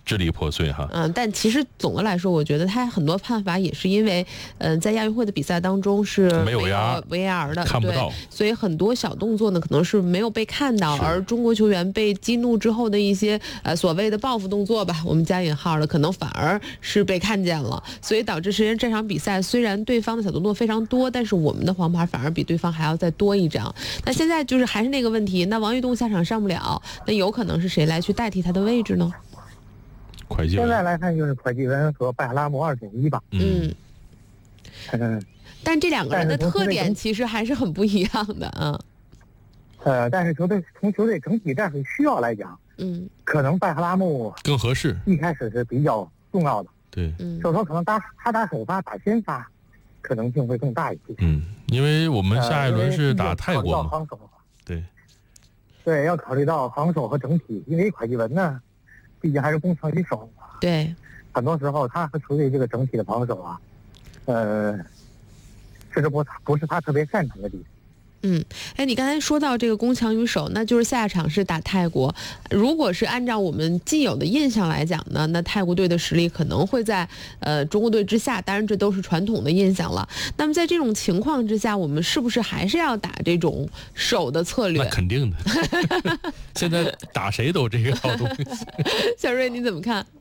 支离破碎哈。 但其实总的来说，我觉得他很多判罚也是因为，在亚运会的比赛当中是没有 VAR 的， 看不到， 所以很多小动作呢可能是没有被看到，而中国球员被激怒之后的一些所谓的报复动作吧，我们加引号的，可能反而是被看见了，所以导致实际上这场比赛虽然对方的小动作非常多，但是我们的黄牌反而比对方还要再多一张。那现在就是还是那个问题，那王玉栋下场上不了，那有可能是谁来去代替他的位置呢？ 现在来看就是蒯基文和拜哈拉姆2选1吧。 但这两个人的特点其实还是很不一样的啊。 但是从球队整体战术需要来讲，可能拜哈拉姆更合适， 一开始是比较重要的。 对， 就是说可能他打首发打先发可能性会更大一些。 因为我们下一轮是打泰国嘛。 对，要考虑到防守和整体，因为蒯基文呢毕竟还是攻强于守， 对， 很多时候他和球队这个整体的防守啊，确实不是他特别擅长的地方。 你刚才说到这个攻强于守，那就是下场是打泰国。如果是按照我们既有的印象来讲呢，那泰国队的实力可能会在中国队之下，当然这都是传统的印象了。那么在这种情况之下，我们是不是还是要打这种守的策略？ 那肯定的，现在打谁都这个套东西。 小瑞你怎么看？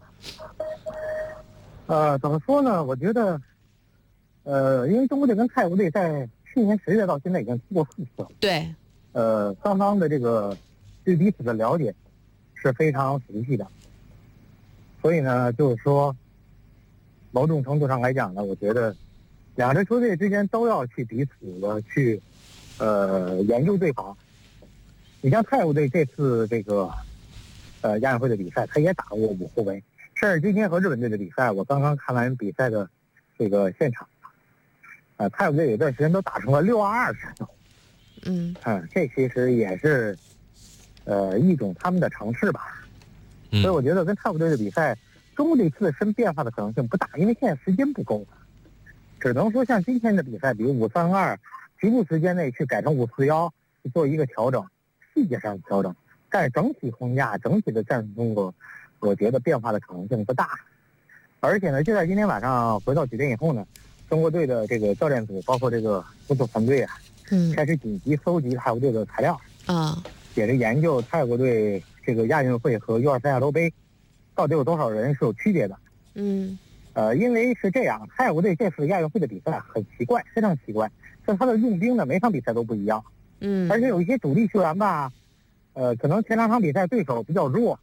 怎么说呢？我觉得，因为中国队跟泰国队在去年10月到现在已经踢过4次了。 对。 双方的这个对彼此的了解是非常熟悉的，所以呢，就是说，某种程度上来讲呢，我觉得两支球队之间都要去彼此的去研究对方。你像泰国队这次这个亚运会的比赛，他也打过5后卫，甚至今天和日本队的比赛，我刚刚看完比赛的这个现场。泰国队有段时间都打成了6-2战斗。这其实也是一种他们的尝试吧。所以我觉得跟泰国队的比赛，中国队自身变化的可能性不大，因为现在时间不够，只能说像今天的比赛，比如5-3-2，局部时间内去改成5-4-1，去做一个调整，细节上的调整，但是整体框架、整体的战术风格，我觉得变化的可能性不大。而且呢，就在今天晚上回到酒店以后呢，中国队的这个教练组，包括这个工作团队啊，开始紧急搜集泰国队的材料也是研究泰国队这个亚运会和U23亚洲杯到底有多少人是有区别的。因为是这样，泰国队这次亚运会的比赛很奇怪，非常奇怪，就他的用兵呢，每场比赛都不一样。而且有一些主力球员吧，可能前2场比赛对手比较弱，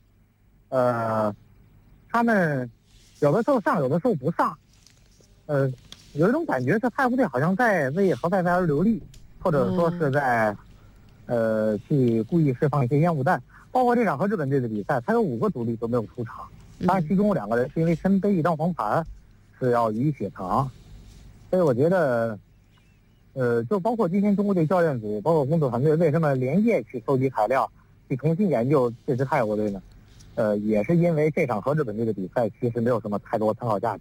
他们有的时候上，有的时候不上，有一种感觉是泰国队好像在为淘汰赛而留力，或者说是在去故意释放一些烟雾弹。包括这场和日本队的比赛，他有5个主力都没有出场，当然其中有2个人是因为身背1张黄牌是要予以血偿。所以我觉得就包括今天中国队教练组包括工作团队为什么连夜去收集材料，去重新研究这支泰国队呢？也是因为这场和日本队的比赛其实没有什么太多参考价值。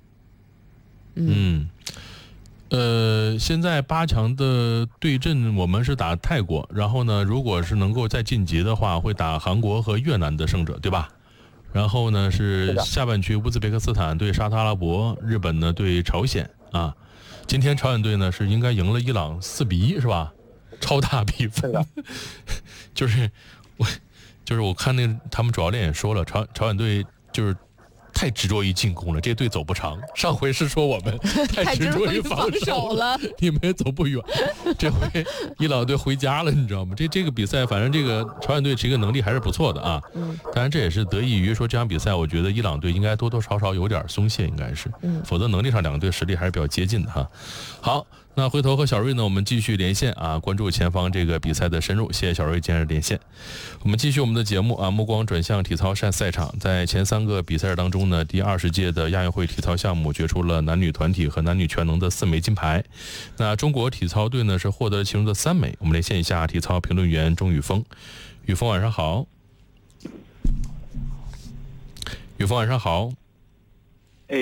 现在8强的对阵我们是打泰国，然后呢，如果是能够再晋级的话，会打韩国和越南的胜者，对吧？然后呢是下半区乌兹别克斯坦对沙特阿拉伯，日本呢对朝鲜啊。今天朝鲜队呢是应该赢了伊朗4-1，是吧？超大比分。就是我看那他们主教练也说了，朝鲜队就是太执着于进攻了，这队走不长。上回是说我们太执着于防守了，你们也走不远。这回伊朗队回家了，你知道吗？这个比赛，反正这个朝鲜队这个能力还是不错的啊。当然这也是得益于说这场比赛，我觉得伊朗队应该多多少少有点松懈，应该是，否则能力上2个队实力还是比较接近的哈。好，那回头和小瑞呢，我们继续连线啊，关注前方这个比赛的深入。谢谢小瑞今日连线。我们继续我们的节目啊，目光转向体操赛场。在前3个比赛当中呢，第20届的亚运会体操项目决出了男女团体和男女全能的4枚金牌。那中国体操队呢是获得了其中的3枚。我们连线一下体操评论员钟宇峰。宇峰晚上好。宇峰晚上好。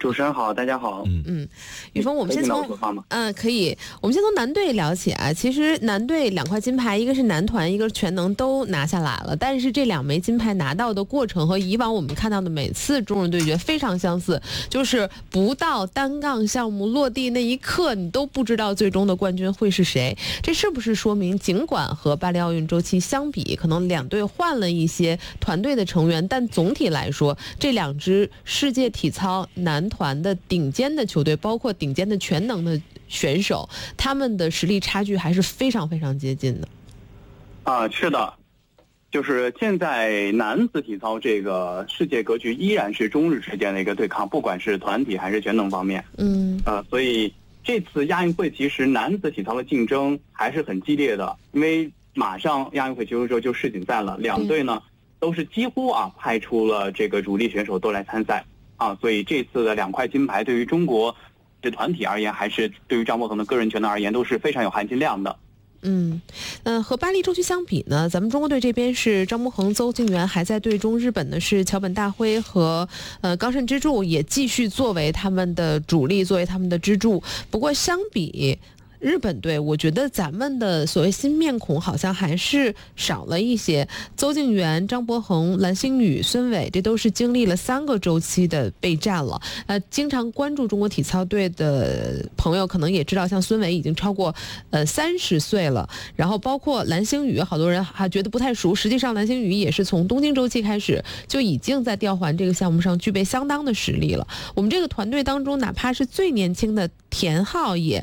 主持人好，大家好。 宇峰，我们先从可以，我们先从男队聊起啊。其实男队2块金牌，一个是男团，一个是全能都拿下来了。但是这2枚金牌拿到的过程和以往我们看到的每次中日对决非常相似，就是不到单杠项目落地那一刻，你都不知道最终的冠军会是谁。这是不是说明，尽管和巴黎奥运周期相比，可能2队换了一些团队的成员，但总体来说，这2支世界体操男团的顶尖的球队，包括顶尖的全能的选手，他们的实力差距还是非常非常接近的。 是的，就是现在男子体操这个世界格局依然是中日之间的一个对抗，不管是团体还是全能方面。所以这次亚运会其实男子体操的竞争还是很激烈的，因为马上亚运会结束之后就世锦赛了，2队呢都是几乎派出了这个主力选手都来参赛。所以这次的2块金牌对于中国的团体而言，还是对于张博腾的个人全能而言，都是非常有含金量的。 和巴黎周期相比呢，咱们中国队这边是张博恒、邹敬园还在队中，日本的是桥本大辉和冈慎之助也继续作为他们的主力，作为他们的支柱。不过相比日本队，我觉得咱们的所谓新面孔好像还是少了一些。邹敬园、张博恒、蓝星宇、孙伟，这都是经历了3个周期的备战了。经常关注中国体操队的朋友可能也知道，像孙伟已经超过30岁了，然后包括蓝星宇，好多人还觉得不太熟，实际上蓝星宇也是从东京周期开始就已经在吊环这个项目上具备相当的实力了。我们这个团队当中，哪怕是最年轻的田浩也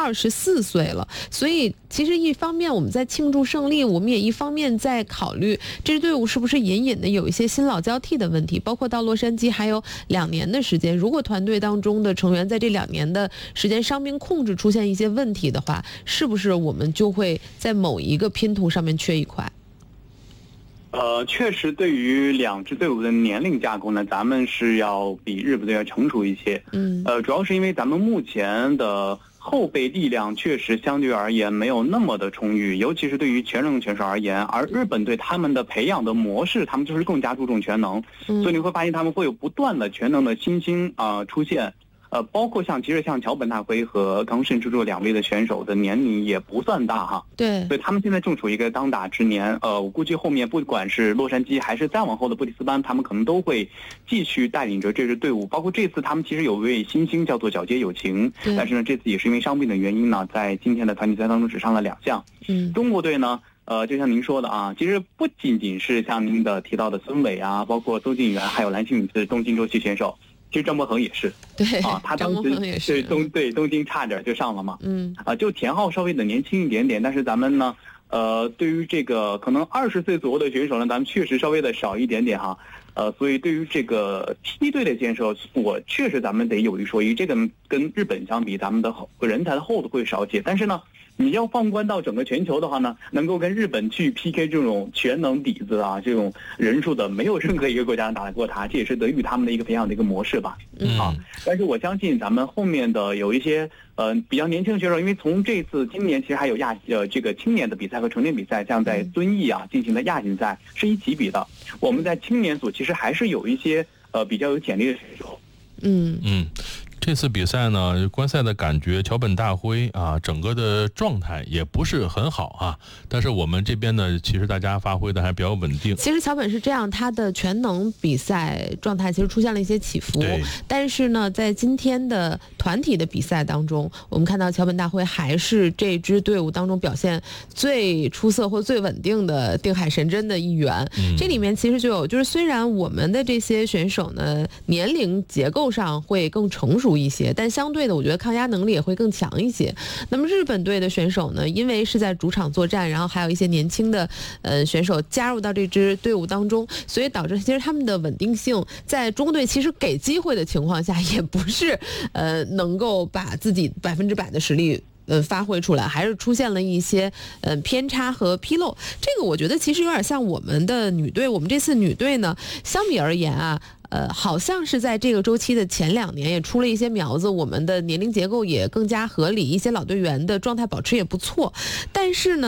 24岁了，所以其实一方面我们在庆祝胜利，我们也一方面在考虑这支队伍是不是隐隐的有一些新老交替的问题，包括到洛杉矶还有2年的时间，如果团队当中的成员在这2年的时间伤病控制出现一些问题的话，是不是我们就会在某一个拼图上面缺一块？ 确实，对于2支队伍的年龄架构呢，咱们是要比日本队要成熟一些。主要是因为咱们目前的后备力量确实相对而言没有那么的充裕，尤其是对于全能选手而言。而日本队他们的培养的模式，他们就是更加注重全能，所以你会发现他们会有不断的全能的新星出现。包括其实像桥本大辉和冈慎之助2位的选手的年龄也不算大哈。 对， 所以他们现在正处于一个当打之年。我估计后面不管是洛杉矶还是再往后的布里斯班，他们可能都会继续带领着这支队伍。包括这次他们其实有位新星叫做皎洁友情，但是呢这次也是因为伤病的原因呢，在今天的团体赛当中只上了2项。中国队呢就像您说的其实不仅仅是像您的提到的孙伟包括邹敬园还有蓝星宇是东京周期选手。其实张博恒也是， 对他当时东京差点就上了嘛，就田浩稍微的年轻一点点，但是咱们呢，对于这个可能20岁左右的选手呢，咱们确实稍微的少一点点哈，所以对于这个梯队的选手，我确实咱们得有一说一，这个跟日本相比，咱们的人才的厚度会少些，但是呢。你要放观到整个全球的话呢，能够跟日本去 PK 这种全能底子这种人数的，没有任何一个国家能打得过他，这也是得益于他们的一个培养的一个模式吧。但是我相信咱们后面的有一些比较年轻的选手，因为从这次今年其实还有这个青年的比赛和成年比赛，像在遵义进行的亚锦赛是一起比的。我们在青年组其实还是有一些比较有潜力的选手。 这次比赛呢，观赛的感觉，桥本大辉整个的状态也不是很好但是我们这边呢，其实大家发挥的还比较稳定。 其实桥本是这样，他的全能比赛状态其实出现了一些起伏，但是呢，在今天的团体的比赛当中，我们看到桥本大辉还是这支队伍当中表现最出色或最稳定的定海神针的一员。这里面其实就是虽然我们的这些选手呢，年龄结构上会更成熟一些，但相对的我觉得抗压能力也会更强一些。那么日本队的选手呢，因为是在主场作战，然后还有一些年轻的选手加入到这支队伍当中，所以导致其实他们的稳定性在中国队其实给机会的情况下，也不是能够把自己100%的实力发挥出来，还是出现了一些偏差和纰漏。这个我觉得其实有点像我们的女队，我们这次女队呢，相比而言好像是在这个周期的前2年也出了一些苗子，我们的年龄结构也更加合理，一些老队员的状态保持也不错。但是呢，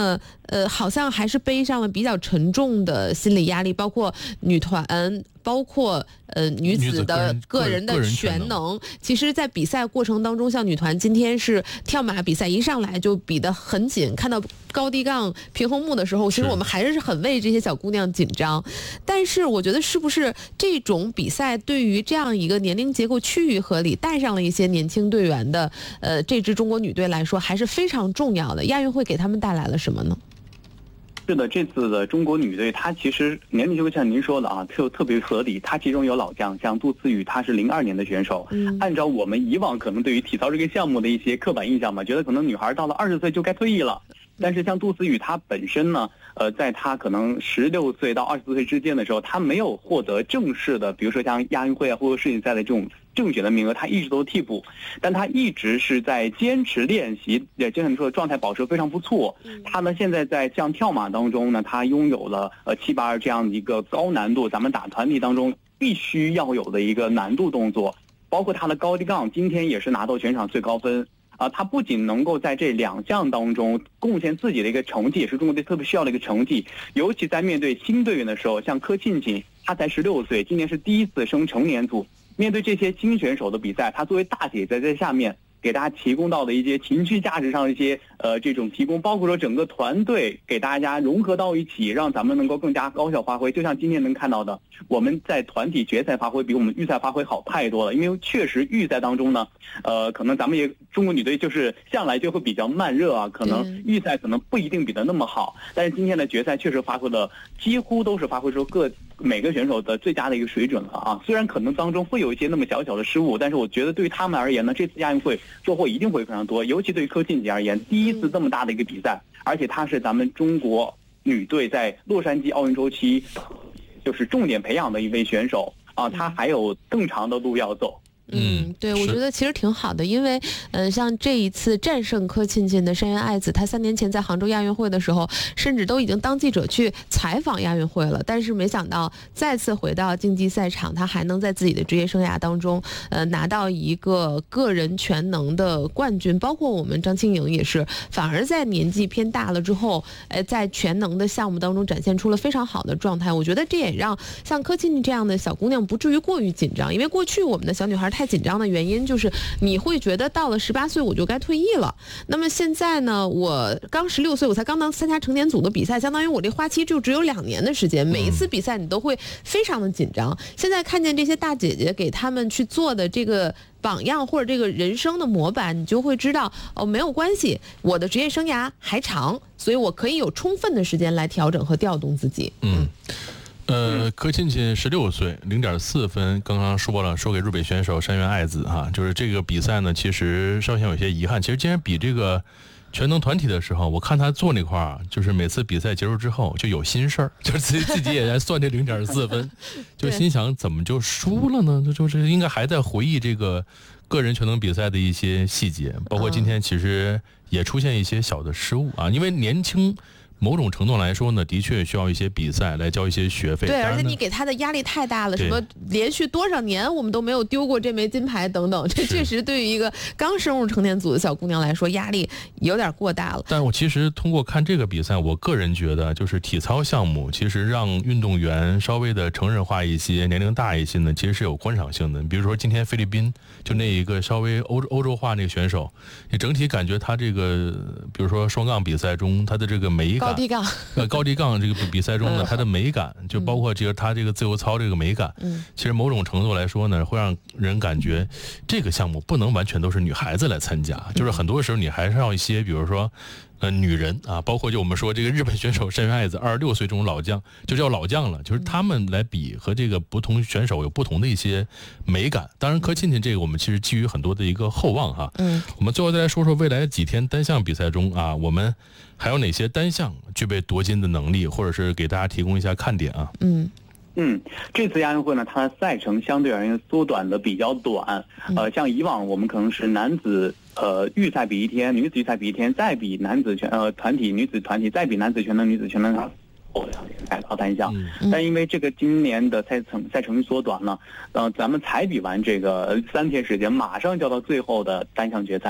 好像还是背上了比较沉重的心理压力，包括女团，包括女子的个人的全能。其实在比赛过程当中，像女团今天是跳马比赛，一上来就比得很紧，看到高低杠平衡木的时候，其实我们还是很为这些小姑娘紧张。但是我觉得是不是这种比赛对于这样一个年龄结构趋于合理，带上了一些年轻队员的这支中国女队来说还是非常重要的。亚运会给他们带来了什么呢？ 是的，这次的中国女队，她其实年龄就像您说的啊，特别合理。她其中有老将，像杜思雨，她是02年的选手。按照我们以往可能对于体操这个项目的一些刻板印象嘛，觉得可能女孩到了20岁就该退役了。但是像杜思雨，她本身呢，在她可能16岁到24岁之间的时候，她没有获得正式的，比如说像亚运会啊或者世锦赛的这种正选的名额，他一直都替补，但他一直是在坚持练习，也就像你说的状态保持非常不错。他呢现在在像跳马当中呢，他拥有了782这样的一个高难度，咱们打团体当中必须要有的一个难度动作，包括他的高低杠，今天也是拿到全场最高分。他不仅能够在这2项当中贡献自己的一个成绩，也是中国队特别需要的一个成绩，尤其在面对新队员的时候，像柯庆琴，他才16岁，今年是第一次升成年组。面对这些新选手的比赛，他作为大姐在下面给大家提供到的一些情绪价值上的一些这种提供，包括说整个团队给大家融合到一起，让咱们能够更加高效发挥。就像今天能看到的，我们在团体决赛发挥比我们预赛发挥好太多了。因为确实预赛当中呢，可能咱们中国女队就是向来就会比较慢热啊，可能预赛可能不一定比得那么好，但是今天的决赛确实发挥了，几乎都是发挥出每个选手的最佳的一个水准了啊！虽然可能当中会有一些那么小小的失误，但是我觉得对于他们而言呢，这次亚运会收获一定会非常多。尤其对于柯庆琴而言，第一次这么大的一个比赛，而且她是咱们中国女队在洛杉矶奥运周期就是重点培养的一位选手啊，她还有更长的路要走。 对，我觉得其实挺好的，因为像这一次战胜柯庆琴的山原爱子，她3年前在杭州亚运会的时候，甚至都已经当记者去采访亚运会了，但是没想到再次回到竞技赛场，她还能在自己的职业生涯当中，拿到一个个人全能的冠军。包括我们张庆颖也是，反而在年纪偏大了之后，在全能的项目当中展现出了非常好的状态。我觉得这也让像柯庆琴这样的小姑娘不至于过于紧张，因为过去我们的小女孩太紧张的原因就是你会觉得到了18岁我就该退役了。那么现在呢，我刚16岁，我才刚刚参加成年组的比赛，相当于我这花期就只有2年的时间，每一次比赛你都会非常的紧张。现在看见这些大姐姐给他们去做的这个榜样或者这个人生的模板，你就会知道没有关系，我的职业生涯还长，所以我可以有充分的时间来调整和调动自己。 柯庆琴16岁0.4分，刚刚说了，说给日本选手山原爱子哈，就是这个比赛呢，其实稍显有些遗憾。其实今天比这个全能团体的时候，我看他做那块儿，就是每次比赛结束之后就有心事儿，就是自己也在算这0.4分，就心想怎么就输了呢？就是应该还在回忆这个个人全能比赛的一些细节，包括今天其实也出现一些小的失误啊，因为年轻。某种程度来说呢，的确需要一些比赛来交一些学费。 对，而且你给他的压力太大了，什么连续多少年我们都没有丢过这枚金牌等等，这确实对于一个刚升入成年组的小姑娘来说，压力有点过大了。 但我其实通过看这个比赛，我个人觉得，就是体操项目其实让运动员稍微的成人化一些，年龄大一些呢，其实是有观赏性的。比如说今天菲律宾就那一个稍微欧洲化那个选手，你整体感觉他这个，比如说双杠比赛中他的这个美感。高低杠这个比赛中呢，它的美感就包括这个它这个自由操这个美感，其实某种程度来说呢，会让人感觉这个项目不能完全都是女孩子来参加，就是很多时候你还是要一些，比如说女人啊，包括就我们说这个日本选手山原爱子26岁这种老将，就叫老将了，就是他们来比和这个不同选手有不同的一些美感。当然柯庆琴这个我们其实基于很多的一个厚望哈。我们最后再来说说未来几天单项比赛中啊，我们还有哪些单项具备夺金的能力，或者是给大家提供一下看点啊。 这次亚运会呢，它的赛程相对而言缩短的比较短。像以往我们可能是男子预赛比1天，女子预赛比1天，再比男子团体、女子团体，再比男子全能、女子全能，改到单项。但因为这个今年的赛程缩短了，咱们才比完这个3天时间，马上就要到最后的单项决赛了。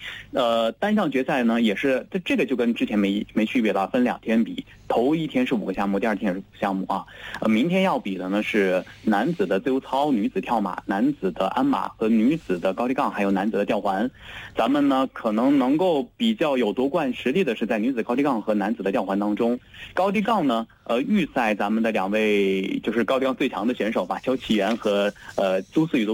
单项决赛呢也是这个就跟之前没区别了，分2天比，头一天是5个项目，第2天也是5个项目啊。明天要比的呢是男子的自由操、女子跳马、男子的鞍马和女子的高低杠，还有男子的吊环。咱们呢可能够比较有夺冠实力的是在女子高低杠和男子的吊环当中。高低杠呢，预赛咱们的2位就是高低杠最强的选手吧，邱启源和朱思雨